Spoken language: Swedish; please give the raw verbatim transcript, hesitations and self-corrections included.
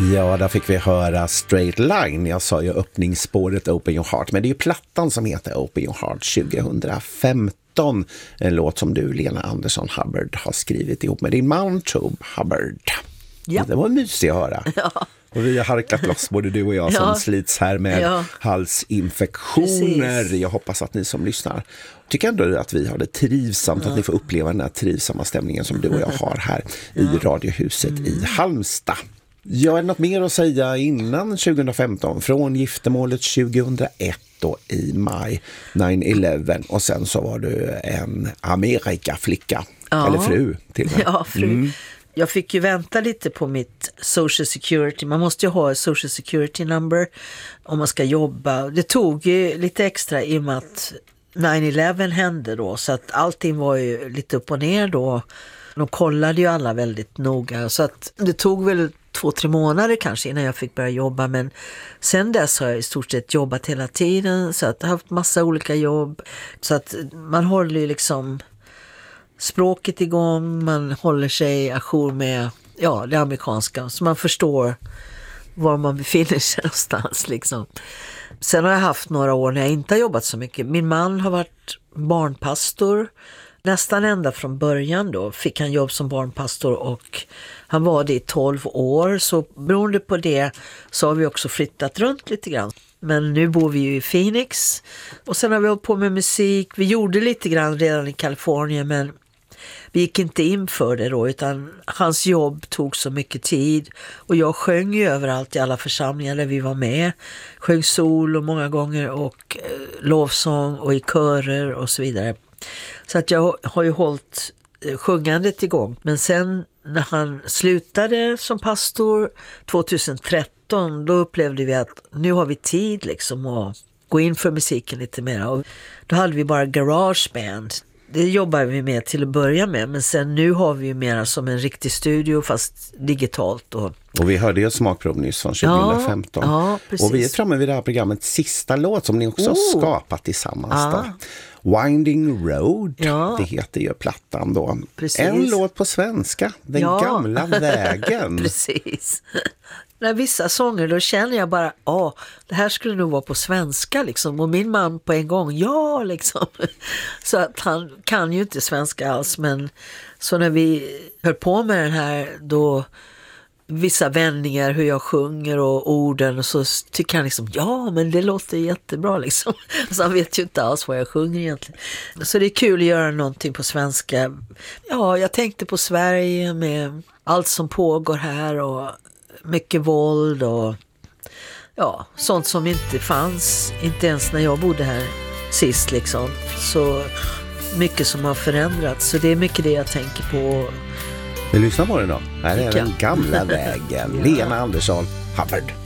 Ja, där fick vi höra Straight Line. Jag sa ju öppningsspåret Open Your Heart, men det är ju plattan som heter Open Your Heart tjugohundrafemton. En låt som du, Lena Andersson Hubbard, har skrivit ihop med din man Tobe Hubbard. Ja. Det var mysigt att höra. Ja. Och vi har harklat loss, både du och jag, som ja. slits här med ja. halsinfektioner. Precis. Jag hoppas att ni som lyssnar tycker ändå att vi har det trivsamt, ja. att ni får uppleva den här trivsamma stämningen som du och jag har här ja. i Radiohuset mm. i Halmstad. Jag har något mer att säga innan tjugohundrafemton, från giftermålet tjugohundraett då i maj, nine eleven, och sen så var du en Amerikaflicka, ja. eller fru till och med. Ja, fru. Mm. Jag fick ju vänta lite på mitt social security. Man måste ju ha ett social security number om man ska jobba. Det tog ju lite extra i och med att nine eleven hände då, så att allting var ju lite upp och ner då. De kollade ju alla väldigt noga, så att det tog väl två, tre månader kanske innan jag fick börja jobba, men sen dess har jag i stort sett jobbat hela tiden, så att jag har haft massa olika jobb, så att man håller ju liksom språket igång, man håller sig ajour med ja, det amerikanska, så man förstår var man befinner sig någonstans liksom. Sen har jag haft några år när jag inte har jobbat så mycket. Min man har varit barnpastor nästan ända från början då. Fick han jobb som barnpastor och han var det i tolv år. Så beroende på det så har vi också flyttat runt lite grann. Men nu bor vi ju i Phoenix och sen har vi hållit på med musik. Vi gjorde lite grann redan i Kalifornien, men vi gick inte in för det då, utan hans jobb tog så mycket tid. Och jag sjöng ju överallt i alla församlingar där vi var med. Sjöng solo många gånger och eh, lovsång och i körer och så vidare. Så att jag har ju hållit eh, sjungandet igång. Men sen när han slutade som pastor tjugohundratretton, då upplevde vi att nu har vi tid liksom att gå in för musiken lite mer. Och då hade vi bara garageband. Det jobbar vi med till att börja med, men sen nu har vi ju mer som en riktig studio fast digitalt. Och, och vi hörde ju ett smakprov nyss från tjugohundrafemton. Ja, ja, och vi är framme vid det här programmets sista låt som ni också oh. har skapat tillsammans. Ja. Då. Winding Road, ja. det heter ju plattan då. Precis. En låt på svenska, Den ja. gamla vägen. Precis. När vissa sånger då känner jag bara, ja, det här skulle nog vara på svenska liksom. Och min man på en gång, ja liksom. Så att han kan ju inte svenska alls, men så när vi höll på med den här då, vissa vändningar, hur jag sjunger och orden, och så tycker han liksom, ja men det låter jättebra liksom. Så han vet ju inte alls vad jag sjunger egentligen. Så det är kul att göra någonting på svenska. Ja, jag tänkte på Sverige med allt som pågår här och mycket våld och ja, sånt som inte fanns, inte ens när jag bodde här sist liksom. Så mycket som har förändrats, så det är mycket det jag tänker på. Vi lyssnar på det då. Här är Den gamla vägen. Ja. Lena Andersson Hubbard.